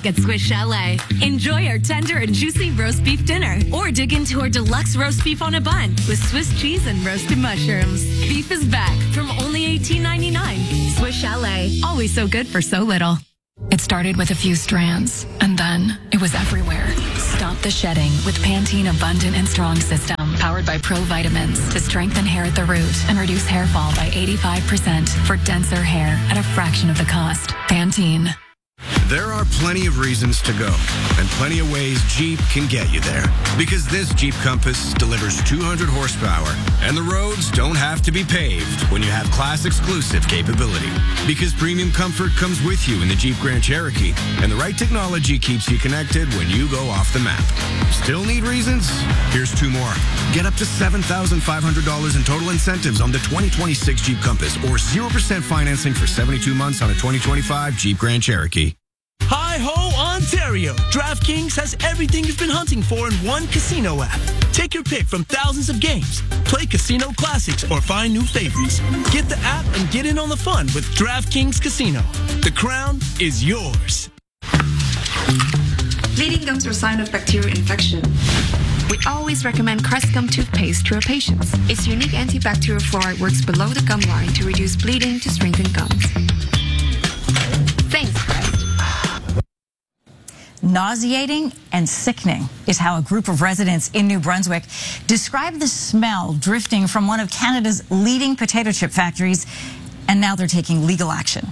o'clock at Swiss Chalet. Enjoy our tender and juicy roast beef dinner, or dig into our deluxe roast beef on a bun with Swiss cheese and roasted mushrooms. Beef is back from only $18.99. Swiss Chalet, always so good for so little. It started with a few strands, and then it was everywhere. Stop the shedding with Pantene Abundant and Strong System, powered by Pro Vitamins to strengthen hair at the root and reduce hair fall by 85% for denser hair at a fraction of the cost. Pantene. There are plenty of reasons to go, and plenty of ways Jeep can get you there. Because this Jeep Compass delivers 200 horsepower, and the roads don't have to be paved when you have class-exclusive capability. Because premium comfort comes with you in the Jeep Grand Cherokee, and the right technology keeps you connected when you go off the map. Still need reasons? Here's two more. Get up to $7,500 in total incentives on the 2026 Jeep Compass, or 0% financing for 72 months on a 2025 Jeep Grand Cherokee. Hi-ho, Ontario! DraftKings has everything you've been hunting for in one casino app. Take your pick from thousands of games. Play casino classics or find new favorites. Get the app and get in on the fun with DraftKings Casino. The crown is yours. Bleeding gums are a sign of bacterial infection. We always recommend Crest Gum toothpaste to our patients. Its unique antibacterial fluoride works below the gum line to reduce bleeding to strengthen gums. Thanks, Crest. Nauseating and sickening is how a group of residents in New Brunswick described the smell drifting from one of Canada's leading potato chip factories, and now they're taking legal action.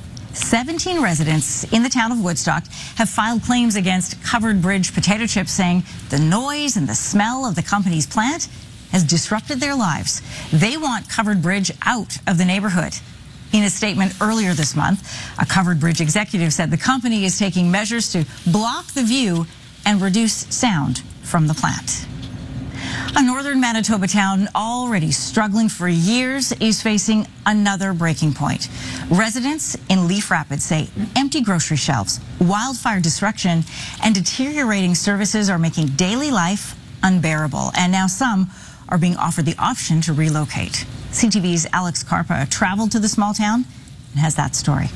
17 residents in the town of Woodstock have filed claims against Covered Bridge Potato Chips, saying the noise and the smell of the company's plant has disrupted their lives. They want Covered Bridge out of the neighborhood. In a statement earlier this month, a Covered Bridge executive said the company is taking measures to block the view and reduce sound from the plant. A northern Manitoba town already struggling for years is facing another breaking point. Residents in Leaf Rapids say empty grocery shelves, wildfire destruction, and deteriorating services are making daily life unbearable. And now some are being offered the option to relocate. CTV's Alex Karpa traveled to the small town and has that story.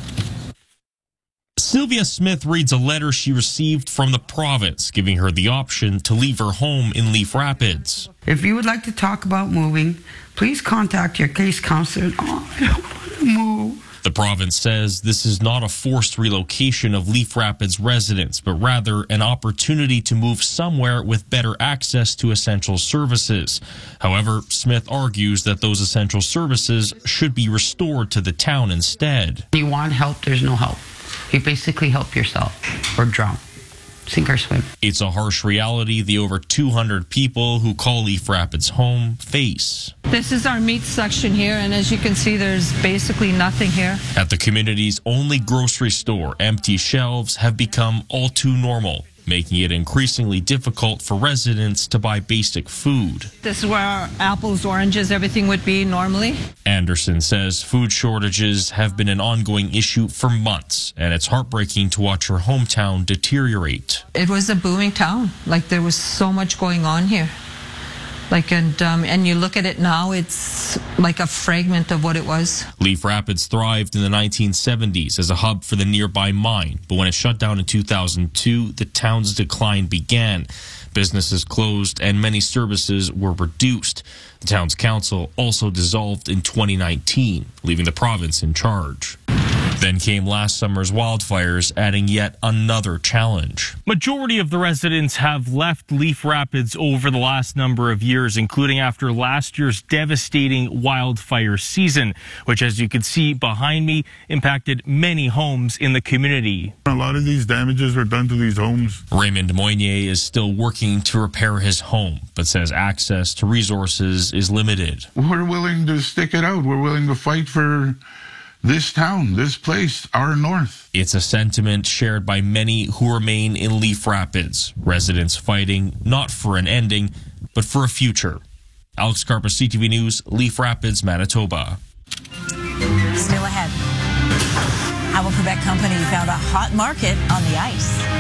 Sylvia Smith reads a letter she received from the province, giving her the option to leave her home in Leaf Rapids. If you would like to talk about moving, please contact your case counselor. Oh, I don't want to move. The province says this is not a forced relocation of Leaf Rapids residents, but rather an opportunity to move somewhere with better access to essential services. However, Smith argues that those essential services should be restored to the town instead. You want help, there's no help. You basically help yourself or drown. Sink or swim. It's a harsh reality the over 200 people who call Leaf Rapids home face. This is our meat section here, and as you can see, there's basically nothing here. At the community's only grocery store, empty shelves have become all too normal, making it increasingly difficult for residents to buy basic food. This is where our apples, oranges, everything would be normally. Anderson says food shortages have been an ongoing issue for months, and it's heartbreaking to watch her hometown deteriorate. It was a booming town. Like, there was so much going on here. And you look at it now, it's like a fragment of what it was. Leaf Rapids thrived in the 1970s as a hub for the nearby mine, but when it shut down in 2002, the town's decline began. Businesses closed and many services were reduced. The town's council also dissolved in 2019, leaving the province in charge. Then came last summer's wildfires, adding yet another challenge. Majority of the residents have left Leaf Rapids over the last number of years, including after last year's devastating wildfire season, which, as you can see behind me, impacted many homes in the community. A lot of these damages were done to these homes. Raymond Moynier is still working to repair his home, but says access to resources is limited. We're willing to stick it out. We're willing to fight for this town, this place, our north. It's a sentiment shared by many who remain in Leaf Rapids, residents fighting not for an ending, but for a future. Alex Karpa, CTV News, Leaf Rapids, Manitoba. Still ahead. How a Quebec company found a hot market on the ice.